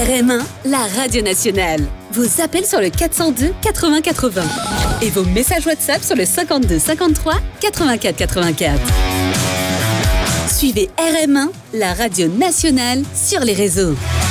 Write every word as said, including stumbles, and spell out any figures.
R M un, la radio nationale. Vos appels sur le quatre cent deux quatre-vingts quatre-vingts. Et vos messages WhatsApp sur le cinquante-deux cinquante-trois quatre-vingt-quatre quatre-vingt-quatre. Suivez R M un, la radio nationale, sur les réseaux.